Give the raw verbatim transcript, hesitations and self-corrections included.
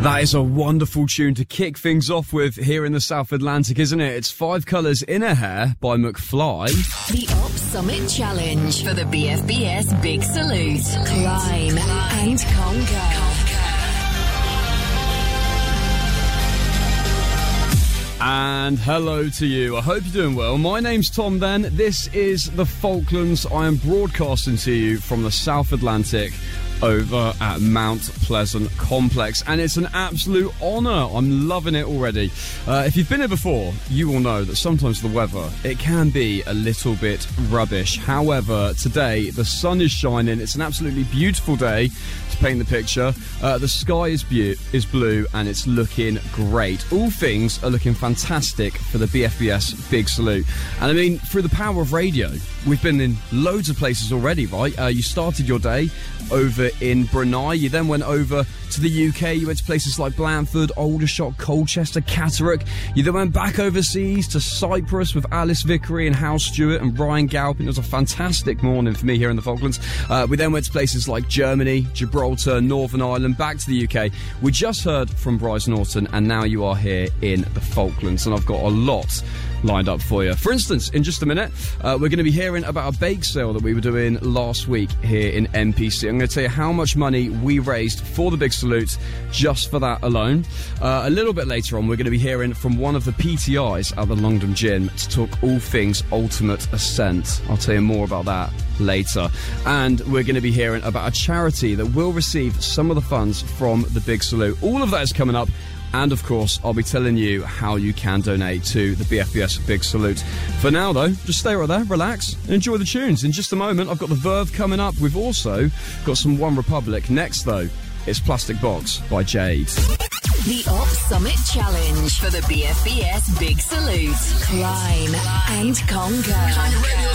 That is a wonderful tune to kick things off with here in the South Atlantic, isn't it? It's Five Colours in a Hair by McFly. The Op Summit Challenge for the B F B S Big Salute. Climb and conquer. And hello to you. I hope you're doing well. My name's Tom then. This is the Falklands. I am broadcasting to you from the South Atlantic over at Mount Pleasant Complex, and it's an absolute honour. I'm loving it already. Uh, if you've been here before, you will know that sometimes the weather, it can be a little bit rubbish. However, today the sun is shining. It's an absolutely beautiful day to paint the picture. Uh, the sky is, bu- is blue and it's looking great. All things are looking fantastic for the B F B S Big Salute. And I mean, through the power of radio, we've been in loads of places already, right? Uh, you started your day over in Brunei. You then went over to the U K. You went to places like Blandford, Aldershot, Colchester, Catterick. You then went back overseas to Cyprus with Alice Vickery and Hal Stewart and Ryan Galpin. It was a fantastic morning for me here in the Falklands. Uh, we then went to places like Germany, Gibraltar, Northern Ireland, back to the U K. We just heard from Bryce Norton, and now you are here in the Falklands, and I've got a lot lined up for you. For instance, in just a minute, uh, we're going to be hearing about a bake sale that we were doing last week here in M P C. I'm going to tell you how much money we raised for the Big Salute just for that alone. Uh, a little bit later on, we're going to be hearing from one of the P T Is at the Longdon Gym to talk all things Ultimate Ascent. I'll tell you more about that later. And we're going to be hearing about a charity that will receive some of the funds from the Big Salute. All of that is coming up. And, of course, I'll be telling you how you can donate to the B F B S Big Salute. For now, though, just stay right there, relax, and enjoy the tunes. In just a moment, I've got the Verve coming up. We've also got some One Republic. Next, though, it's Plastic Box by Jade. The Op Summit Challenge for the B F B S Big Salute. Climb and conquer.